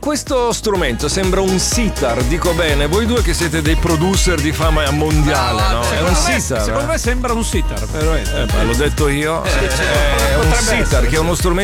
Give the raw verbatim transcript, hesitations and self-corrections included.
questo strumento sembra un sitar, dico bene, voi due che siete dei producer di fama mondiale, no? no? È un me, sitar. Secondo me sembra un sitar, veramente. Eh, beh, l'ho detto io. Eh, è un sitar che è uno strumento